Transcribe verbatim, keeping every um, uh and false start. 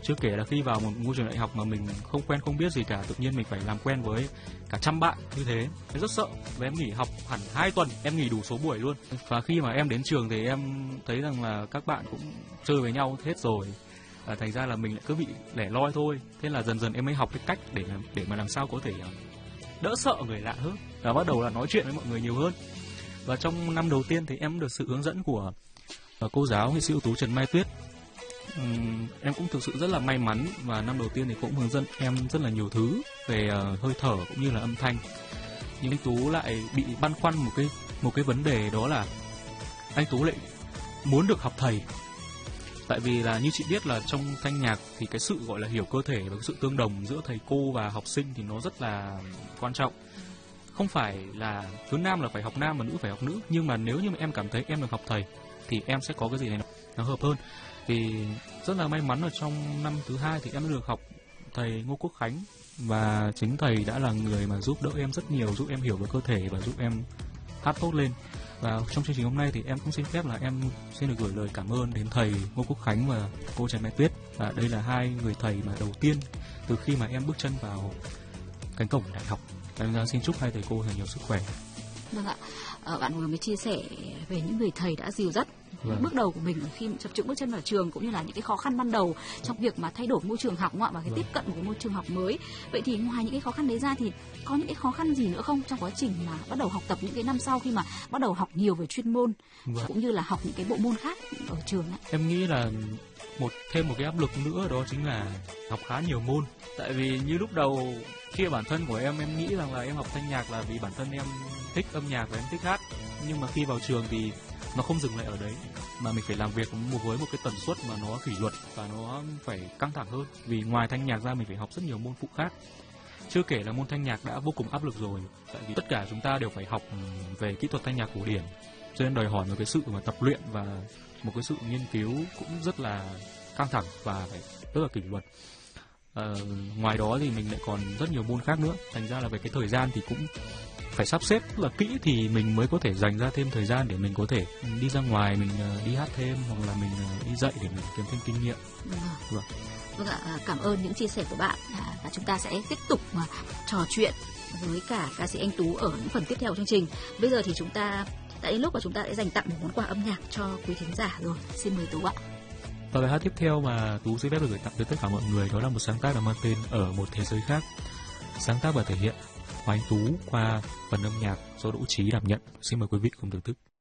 Chưa kể là khi vào một môi trường đại học mà mình không quen không biết gì cả, tự nhiên mình phải làm quen với cả trăm bạn như thế, em rất sợ. Và em nghỉ học hẳn hai tuần, em nghỉ đủ số buổi luôn. Và khi mà em đến trường thì em thấy rằng là các bạn cũng chơi với nhau hết rồi. À, thành ra là mình lại cứ bị lẻ loi thôi. Thế là dần dần em mới học cái cách để để mà làm sao có thể đỡ sợ người lạ hơn, và bắt đầu là nói chuyện với mọi người nhiều hơn. Và trong năm đầu tiên thì em được sự hướng dẫn của uh, cô giáo nghệ sĩ ưu tú Trần Mai Tuyết. Um, em cũng thực sự rất là may mắn, và năm đầu tiên thì cũng hướng dẫn em rất là nhiều thứ về uh, hơi thở cũng như là âm thanh. Nhưng anh Tú lại bị băn khoăn một cái một cái vấn đề, đó là anh Tú lại muốn được học thầy. Tại vì là như chị biết là trong thanh nhạc thì cái sự gọi là hiểu cơ thể và cái sự tương đồng giữa thầy cô và học sinh thì nó rất là quan trọng. Không phải là thứ nam là phải học nam và nữ phải học nữ, nhưng mà nếu như mà em cảm thấy em được học thầy thì em sẽ có cái gì này nó, nó hợp hơn. Thì rất là may mắn ở trong năm thứ hai thì em được học thầy Ngô Quốc Khánh, và chính thầy đã là người mà giúp đỡ em rất nhiều, giúp em hiểu về cơ thể và giúp em hát tốt lên. Và trong chương trình hôm nay thì em cũng xin phép là em xin được gửi lời cảm ơn đến thầy Ngô Quốc Khánh và cô Trần Mai Tuyết. Và đây là hai người thầy mà đầu tiên từ khi mà em bước chân vào cánh cổng đại học. Em xin chúc hai thầy cô thật nhiều sức khỏe. Vâng ạ, à, bạn vừa mới chia sẻ về những người thầy đã dìu dắt vâng. bước đầu của mình khi chập chững bước chân vào trường, cũng như là những cái khó khăn ban đầu trong việc mà thay đổi môi trường học và cái vâng. tiếp cận một cái môi trường học mới. Vậy thì ngoài những cái khó khăn đấy ra thì có những cái khó khăn gì nữa không trong quá trình mà bắt đầu học tập những cái năm sau, khi mà bắt đầu học nhiều về chuyên môn vâng. cũng như là học những cái bộ môn khác ở trường ấy? Em nghĩ là một thêm một cái áp lực nữa, đó chính là học khá nhiều môn. Tại vì như lúc đầu khi bản thân của em em nghĩ rằng là em học thanh nhạc là vì bản thân em thích âm nhạc và em thích hát, nhưng mà khi vào trường thì nó không dừng lại ở đấy, mà mình phải làm việc với một cái tần suất mà nó kỷ luật và nó phải căng thẳng hơn. Vì ngoài thanh nhạc ra mình phải học rất nhiều môn phụ khác. Chưa kể là môn thanh nhạc đã vô cùng áp lực rồi, tại vì tất cả chúng ta đều phải học về kỹ thuật thanh nhạc cổ điển, cho nên đòi hỏi một cái sự mà tập luyện và một cái sự nghiên cứu cũng rất là căng thẳng và phải rất là kỷ luật. À, ngoài đó thì mình lại còn rất nhiều môn khác nữa, thành ra là về cái thời gian thì cũng phải sắp xếp rất là kỹ thì mình mới có thể dành ra thêm thời gian để mình có thể đi ra ngoài, mình đi hát thêm, hoặc là mình đi dạy để mình kiếm thêm kinh nghiệm. Vâng. Vâng. Vâng ạ, cảm ơn những chia sẻ của bạn, và chúng ta sẽ tiếp tục mà trò chuyện với cả ca sĩ Anh Tú ở những phần tiếp theo của chương trình. Bây giờ thì chúng ta đã đến lúc mà chúng ta sẽ dành tặng một món quà âm nhạc cho quý thính giả rồi. Xin mời Tú ạ. Và bài hát tiếp theo mà Tú xin phép được gửi tặng tới tất cả mọi người, đó là một sáng tác được mang tên Ở Một Thế Giới Khác. Sáng tác và thể hiện Hoàng Anh Tú qua phần âm nhạc do Đỗ Trí đảm nhận. Xin mời quý vị cùng thưởng thức.